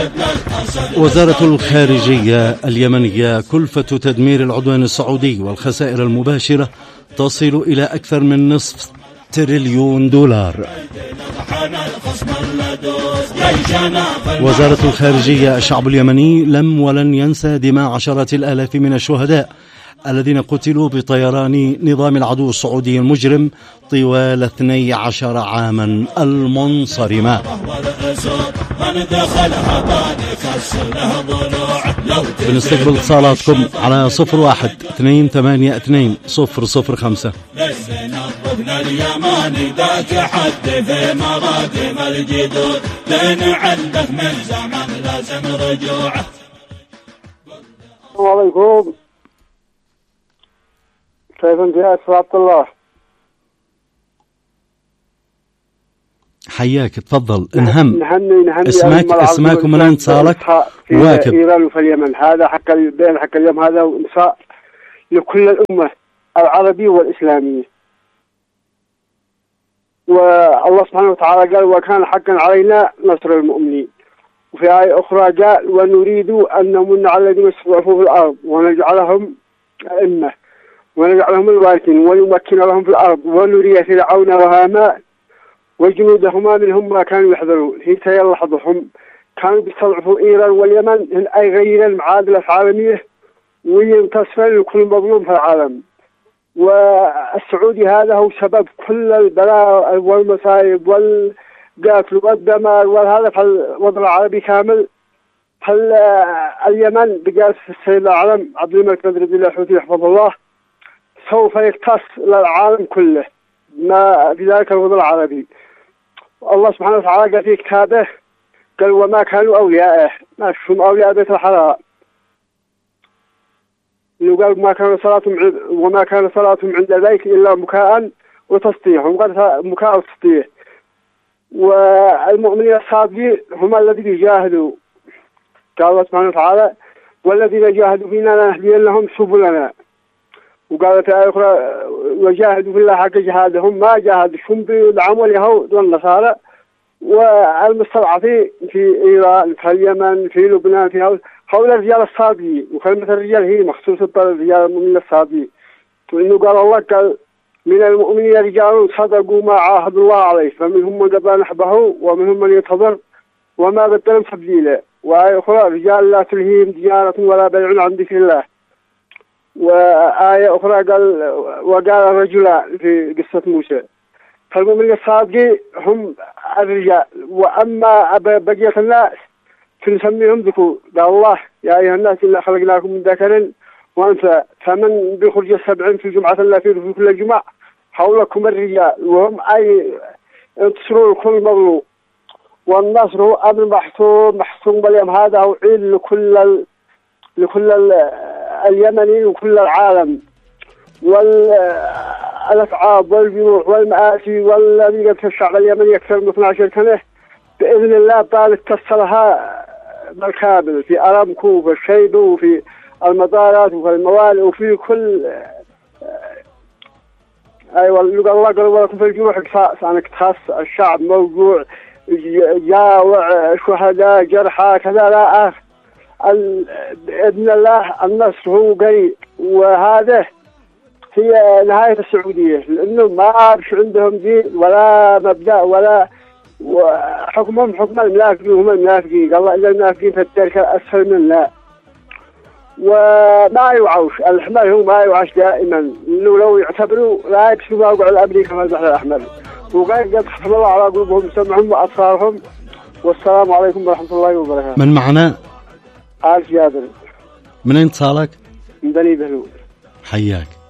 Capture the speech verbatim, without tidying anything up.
وزارة الخارجية اليمنية كلفة تدمير العدوان السعودي والخسائر المباشرة تصل إلى أكثر من نصف تريليون دولار. وزارة الخارجية الشعب اليمني لم ولن ينسى دماء عشرات الآلاف من الشهداء الذين قتلوا بطيران نظام العدو السعودي المجرم طوال اثني عشر عاما المنصرمة. بنستقبل اتصالاتكم على صفر واحد اثنين ثمانية اثنين صفر صفر خمسة. السلام عليكم. كيف انت يا عبد الله؟ حياك، تفضل. انهم نهني نهني اسمك اسمك ومن اتصالك؟ واكب. ايران وفي اليمن، هذا حق بين حق اليوم هذا وانصاء لكل الامه العربيه والاسلاميه. والله سبحانه وتعالى قال: وكان حقا علينا نصر المؤمنين. وفي آية أخرى قال: ونريد أن نمن على الذين استضعفوا في الأرض ونجعلهم أئمة ونجعلهم الوارثين ونمكن لهم في الأرض ونري فرعون وهامان وجنودهما منهم ما كانوا يحذرون. هي تيلحظهم كانوا بيستضعفوا إيران واليمن من أي غير المعادلة العالمية وينتصر لكل مظلوم في العالم. والسعودي هذا هو سبب كل البلاء والمصائب والقتل والدمار وهذا في الوطن العربي كامل. هل اليمن بقياس السيد العالم عبد الملك بن عبد الله الحوثي يحفظه الله سوف يقتص للعالم كله ما في ذلك الوطن العربي. الله سبحانه وتعالى قال في كتابه: قال: وما كانوا أولياءه، ما هم أولياء بيت الحرام. قال: ما كان صلاتهم وما كان صلاتهم عند البيت إلا مكاء وتصديق. هم قال مكاء وتصديق. والمؤمنين الصادقين هم الذين يجاهدوا. قال الله سبحانه وتعالى: والذين جاهدوا فينا لنهدينهم سبلنا. وقال في آية أخرى: وجاهدوا في الله حق جهادهم ما جاهدوا بالعمل اليهود والنصارى والمستضعفين في إيران في اليمن في لبنان في هؤلاء الرجال الصادقين. وكلمة الرجال هي مخصوصة بالرجال المؤمنين الصادقين. وإنه قال الله: قال: من المؤمنين رجال صدقوا ما عاهدوا الله عليه فمنهم من قضى نحبه ومنهم من ينتظر وما بدلوا تبديلا. وآية أخرى: رجال لا تلهيهم تجارة ولا بيع عن ذكر الله. وآية أخرى قال: وقال الرجلان في قصة موسى. فالمؤمنين الصادقين هم الرجال. وأما بقية الناس فنسميهم ذكور. قال الله: يا أيها الناس إنا خلقناكم من ذكر وأنثى فمن بخرج السبعين في جمعة لا في كل جمعة حولكم الرجال وهم أي انتصروا لكل مظلوم. والنصر هو أمر محسوم محسوم باليوم هذا هو عيد لكل ال... لكل ال... اليمني وكل العالم. والأتعاب والجروح والمآسي والذي قد في الشعب اليمني أكثر من اثني عشر سنة بإذن الله طالت تصلها بالكامل في أرامكو وفي الشيب وفي المطارات وفي الموانئ وفي كل أيوة. الله قال: ولكم في الجروح قصاص. أنا كتخص الشعب موجوع جاوع شهداء جرحى كذا لا آخر. بإذن الله النصر هو قريب. وهذا هي نهاية السعودية لأنه ما عارف عندهم دين ولا مبدأ ولا وحكمهم حكم المنافقين. هم المنافقين. قال الله: إلا المنافقين في الدرك الأسفل منا. وما يوعوش الأحمر هو ما يوعش دائما إنه لو يعتبروا لا يبسوا موقع الأمريكا في البحر الأحمر. وقال: قد ختم الله على قلوبهم سمعهم وأبصارهم. والسلام عليكم ورحمة الله وبركاته. من معنا؟ آل جابر. من أين اتصالك؟ من بني بهلول. حياك.